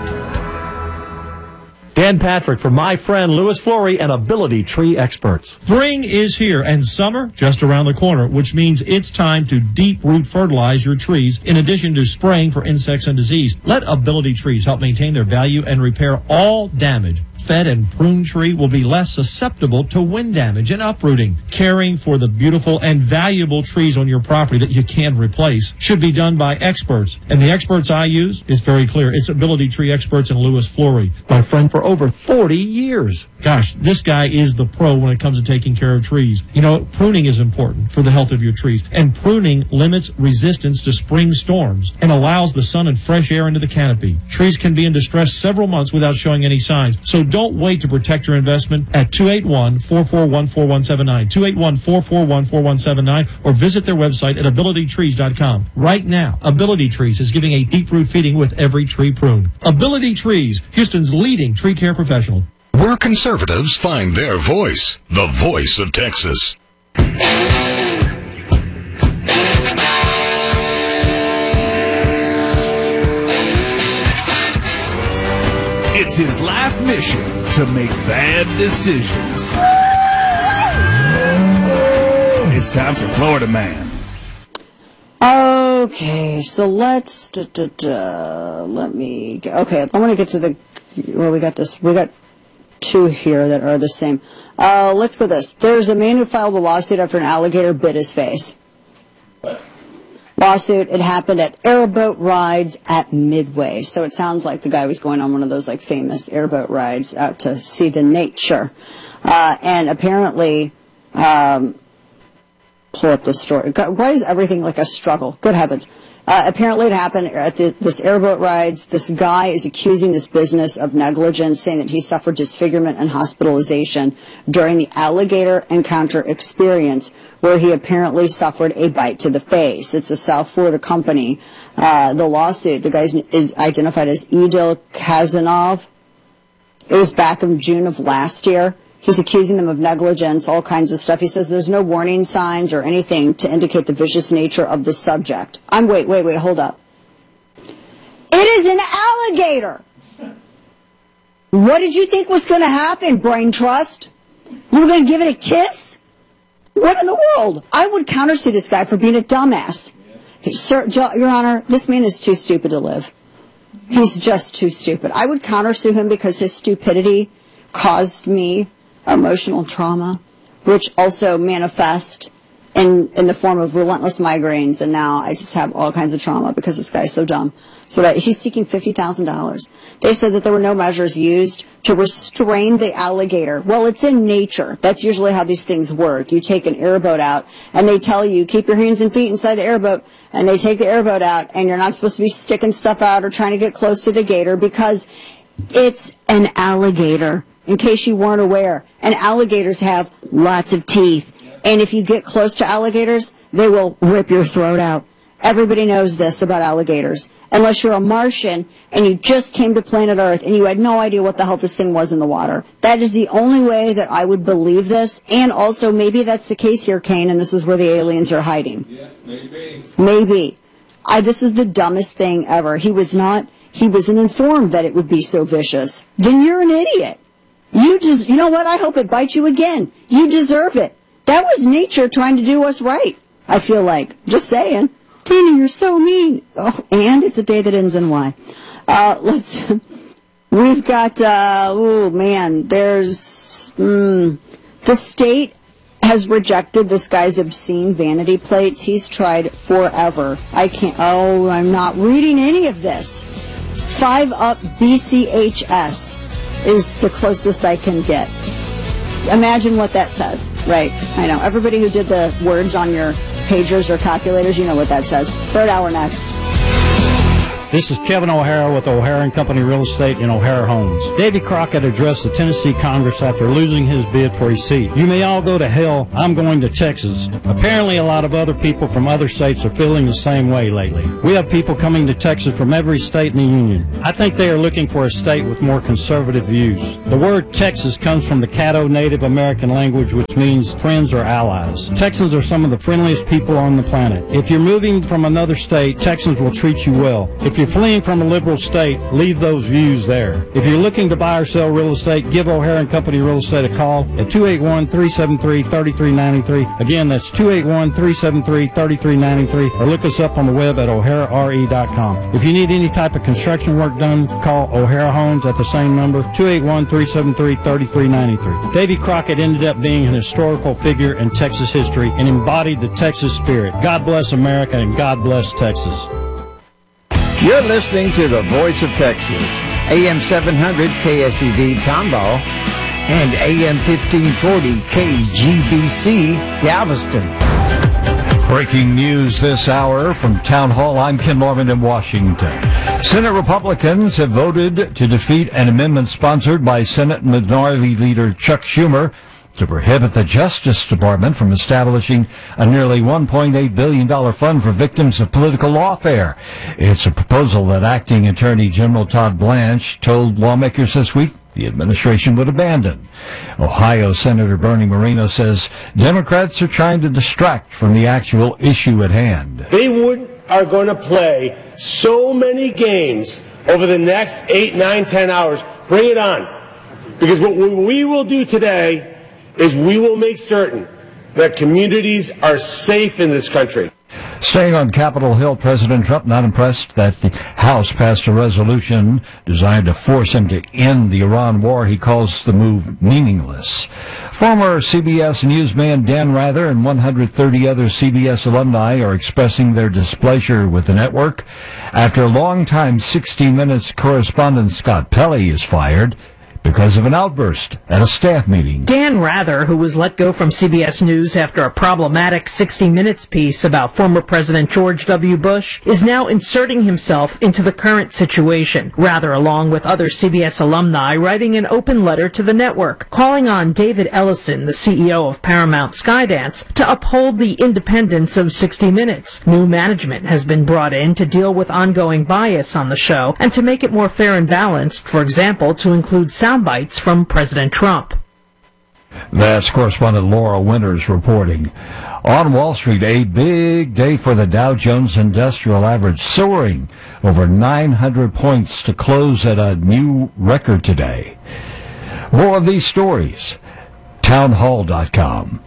Dan Patrick for my friend Louis Flory and Ability Tree Experts. Spring is here and summer just around the corner, which means it's time to deep root fertilize your trees in addition to spraying for insects and disease. Let Ability Trees help maintain their value and repair all damage. Fed and pruned tree will be less susceptible to wind damage and uprooting. Caring for the beautiful and valuable trees on your property that you can't replace should be done by experts. And the experts I use is very clear. It's Ability Tree Experts and Louis Flory. My friend for over forty years. Gosh, this guy is the pro when it comes to taking care of trees. You know, pruning is important for the health of your trees. And pruning limits resistance to spring storms and allows the sun and fresh air into the canopy. Trees can be in distress several months without showing any signs. So don't wait to protect your investment at two eight one, four four one, four one seven nine, two eight one, four four one, four one seven nine, or visit their website at ability trees dot com. Right now, Ability Trees is giving a deep root feeding with every tree pruned. Ability Trees, Houston's leading tree care professional. Where conservatives find their voice, the voice of Texas. It's his life mission to make bad decisions. It's time for Florida Man. Okay, so let's, da, da, da, let me, get, okay, I want to get to the, well, we got this, we got two here that are the same. Uh, let's go this. There's a man who filed a lawsuit after an alligator bit his face. What? Lawsuit, it happened at airboat rides at Midway. So it sounds like the guy was going on one of those like famous airboat rides out to see the nature. Uh, and apparently, um, pull up this story. God, why is everything like a struggle? Good heavens. Uh, apparently it happened at the, this airboat rides. This guy is accusing this business of negligence, saying that he suffered disfigurement and hospitalization during the alligator encounter experience, where he apparently suffered a bite to the face. It's a South Florida company. Uh, the lawsuit, the guy is identified as Edil Kazanov. It was back in June of last year. He's accusing them of negligence, all kinds of stuff. He says there's no warning signs or anything to indicate the vicious nature of the subject. I'm, wait, wait, wait, hold up. It is an alligator. What did you think was going to happen, Brain Trust? You were going to give it a kiss? What in the world? I would countersue this guy for being a dumbass. Hey, sir, Your Honor, this man is too stupid to live. He's just too stupid. I would countersue him because his stupidity caused me emotional trauma, which also manifest in in the form of relentless migraines, and now I just have all kinds of trauma because this guy's so dumb. So I, he's seeking fifty thousand dollars. They said that there were no measures used to restrain the alligator. Well, it's in nature. That's usually how these things work. You take an airboat out, and they tell you, keep your hands and feet inside the airboat, and they take the airboat out, and you're not supposed to be sticking stuff out or trying to get close to the gator because it's an alligator. In case you weren't aware, and alligators have lots of teeth. And if you get close to alligators, they will rip your throat out. Everybody knows this about alligators. Unless you're a Martian and you just came to planet Earth and you had no idea what the hell this thing was in the water. That is the only way that I would believe this. And also, maybe that's the case here, Kane, and this is where the aliens are hiding. Yeah, maybe. Maybe. I, this is the dumbest thing ever. He was not, he wasn't informed that it would be so vicious. Then you're an idiot. You just, you know what? I hope it bites you again. You deserve it. That was nature trying to do us right. I feel like, just saying. Tina, you're so mean. Oh, and it's a day that ends in Y. Uh, let's, We've got, uh, oh man, there's, mm, the state has rejected this guy's obscene vanity plates. He's tried forever. I can't, oh, I'm not reading any of this. Five Up B C H S is the closest I can get. Imagine what that says, right? I know. Everybody who did the words on your pagers or calculators, you know what that says. Third hour next. This is Kevin O'Hara with O'Hara and Company Real Estate in O'Hara Homes. Davy Crockett addressed the Tennessee Congress after losing his bid for his seat. You may all go to hell. I'm going to Texas. Apparently, a lot of other people from other states are feeling the same way lately. We have people coming to Texas from every state in the union. I think they are looking for a state with more conservative views. The word Texas comes from the Caddo Native American language, which means friends or allies. Texans are some of the friendliest people on the planet. If you're moving from another state, Texans will treat you well. If you're fleeing from a liberal state, leave those views there. If you're looking to buy or sell real estate, give O'Hara and Company Real Estate a call at two eight one, three seven three, three three nine three. Again, that's two eight one, three seven three, three three nine three, or look us up on the web at o'hara r e dot com. If you need any type of construction work done, call O'Hara Homes at the same number, two eight one, three seven three, three three nine three. Davy Crockett ended up being an historical figure in Texas history and embodied the Texas spirit. God bless America and God bless Texas. You're listening to the Voice of Texas, A M seven hundred K S E V Tomball and A M fifteen forty K G B C Galveston. Breaking news this hour from Town Hall. I'm Ken Norman in Washington. Senate Republicans have voted to defeat an amendment sponsored by Senate Minority Leader Chuck Schumer to prohibit the Justice Department from establishing a nearly one point eight billion dollars fund for victims of political lawfare. It's a proposal that Acting Attorney General Todd Blanche told lawmakers this week the administration would abandon. Ohio Senator Bernie Moreno says Democrats are trying to distract from the actual issue at hand. They would are going to play so many games over the next eight, nine, ten hours. Bring it on. Because what we will do today is we will make certain that communities are safe in this country. Staying on Capitol Hill, President Trump not impressed that the House passed a resolution designed to force him to end the Iran war. He calls the move meaningless. Former C B S newsman Dan Rather and one hundred thirty other C B S alumni are expressing their displeasure with the network after longtime sixty minutes correspondent Scott Pelley is fired because of an outburst at a staff meeting. Dan Rather, who was let go from C B S News after a problematic sixty minutes piece about former President George W. Bush, is now inserting himself into the current situation. Rather, along with other C B S alumni, writing an open letter to the network, calling on David Ellison, the C E O of Paramount Skydance, to uphold the independence of sixty minutes. New management has been brought in to deal with ongoing bias on the show and to make it more fair and balanced, for example, to include sound bites from President Trump. That's correspondent Laura Winters reporting. On Wall Street, a big day for the Dow Jones Industrial Average, soaring over nine hundred points to close at a new record today. More of these stories, townhall dot com.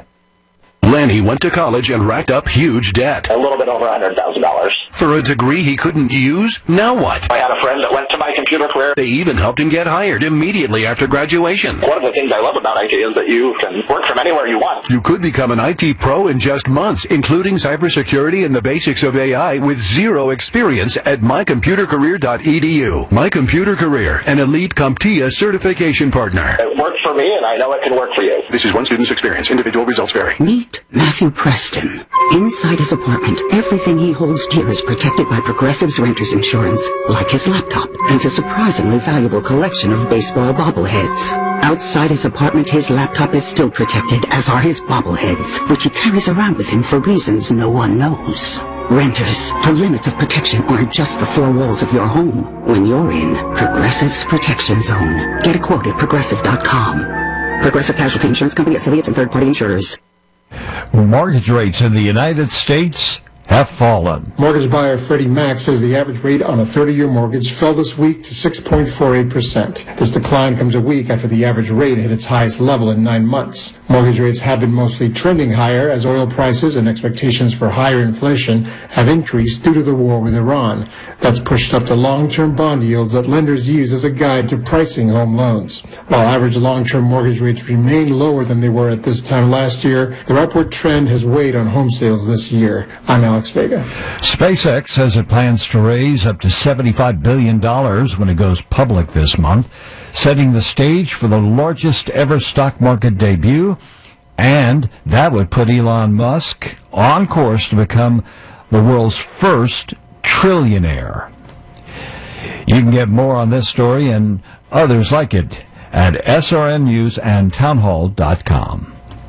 Lanny went to college and racked up huge debt. A little bit over one hundred thousand dollars. For a degree he couldn't use? Now what? I had a friend that went to my computer career. They even helped him get hired immediately after graduation. One of the things I love about I T is that you can work from anywhere you want. You could become an I T pro in just months, including cybersecurity and the basics of A I with zero experience at my computer career dot e d u. My Computer Career, an elite CompTIA certification partner. It worked for me, and I know it can work for you. This is one student's experience. Individual results vary. Meet Matthew Preston. Inside his apartment, everything he holds dear is protected by Progressive's Renters Insurance, like his laptop and his surprisingly valuable collection of baseball bobbleheads. Outside his apartment, his laptop is still protected, as are his bobbleheads, which he carries around with him for reasons no one knows. Renters, the limits of protection aren't just the four walls of your home. When you're in Progressive's Protection Zone, get a quote at progressive dot com. Progressive Casualty Insurance Company, affiliates, and third-party insurers. Mortgage rates in the United States have fallen. Mortgage buyer Freddie Mac says the average rate on a thirty-year mortgage fell this week to six point four eight percent. This decline comes a week after the average rate hit its highest level in nine months. Mortgage rates have been mostly trending higher as oil prices and expectations for higher inflation have increased due to the war with Iran. That's pushed up the long-term bond yields that lenders use as a guide to pricing home loans. While average long-term mortgage rates remain lower than they were at this time last year, their upward trend has weighed on home sales this year. I'm Alex Vega. SpaceX says it plans to raise up to seventy-five billion dollars when it goes public this month, setting the stage for the largest ever stock market debut, and that would put Elon Musk on course to become the world's first trillionaire. You can get more on this story and others like it at S R N News and Townhall dot com.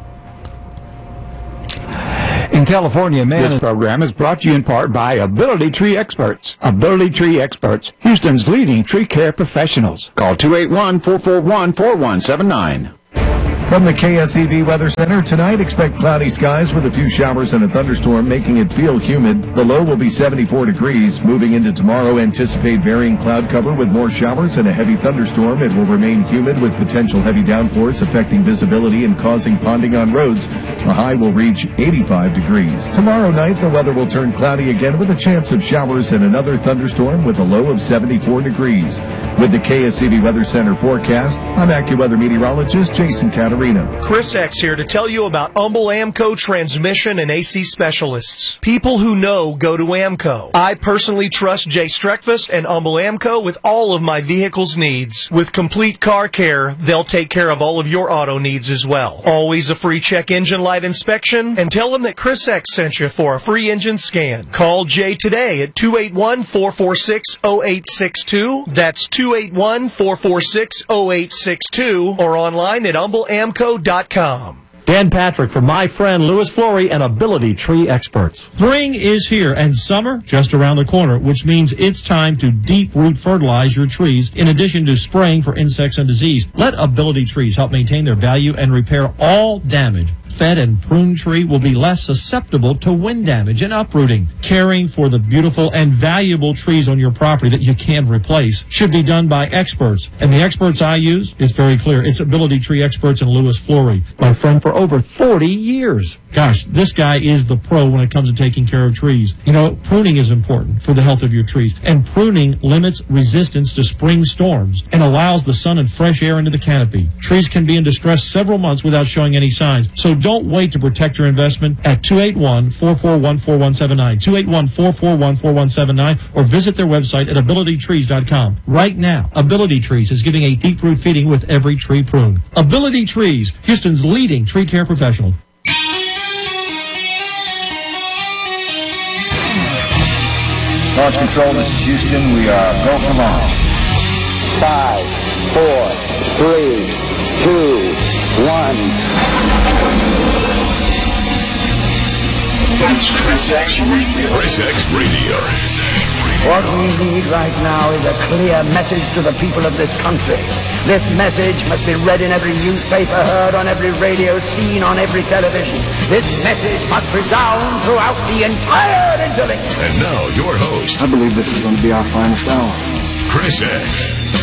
In California, man... This program is brought to you in part by Ability Tree Experts. Ability Tree Experts, Houston's leading tree care professionals. Call two eight one, four four one, four one seven nine. From the K S E V Weather Center, tonight expect cloudy skies with a few showers and a thunderstorm, making it feel humid. The low will be seventy-four degrees. Moving into tomorrow, anticipate varying cloud cover with more showers and a heavy thunderstorm. It will remain humid with potential heavy downpours affecting visibility and causing ponding on roads. The high will reach eighty-five degrees. Tomorrow night, the weather will turn cloudy again with a chance of showers and another thunderstorm with a low of seventy-four degrees. With the K S E V Weather Center forecast, I'm AccuWeather meteorologist Jason Catarina. Chris X here to tell you about Humble Amco transmission and A C specialists. People who know go to Amco. I personally trust Jay Streckfus and Humble Amco with all of my vehicle's needs. With complete car care, they'll take care of all of your auto needs as well. Always a free check engine light inspection, and tell them that Chris X sent you for a free engine scan. Call Jay today at two eight one, four four six, zero eight six two. That's two eight one, four four six, zero eight six two, or online at humble amco dot com. Dan Patrick for my friend Louis Flory and Ability Tree Experts. Spring is here and summer just around the corner, which means it's time to deep root fertilize your trees in addition to spraying for insects and disease. Let Ability Trees help maintain their value and repair all damage. Fed and prune tree will be less susceptible to wind damage and uprooting. Caring for the beautiful and valuable trees on your property that you can replace should be done by experts. And the experts I use is very clear. It's Ability Tree Experts and Louis Flory. My friend for over forty years. Gosh, this guy is the pro when it comes to taking care of trees. You know, pruning is important for the health of your trees. And pruning limits resistance to spring storms and allows the sun and fresh air into the canopy. Trees can be in distress several months without showing any signs. So don't wait to protect your investment at two eight one, four four one, four one seven nine, two eight one, four four one, four one seven nine, or visit their website at ability trees dot com. Right now, Ability Trees is giving a deep root feeding with every tree prune. Ability Trees, Houston's leading tree care professional. Launch control, this is Houston. We are go for launch. Five, four, three, two, one. That's Chris X Radio. Chris X Radio. What we need right now is a clear message to the people of this country. This message must be read in every newspaper, heard on every radio, seen on every television. This message must resound throughout the entire intellect. And now, your host. I believe this is going to be our finest hour. Chris X.